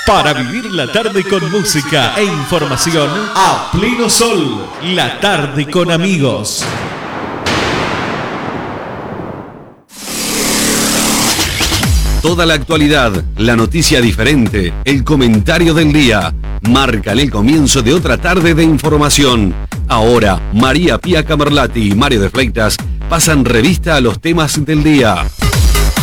Para vivir la tarde con música e información a pleno sol. La tarde con amigos. Toda la actualidad, la noticia diferente, el comentario del día, marcan el comienzo de otra tarde de información. Ahora, María Pía Camerlati y Mario de Fleitas pasan revista a los temas del día.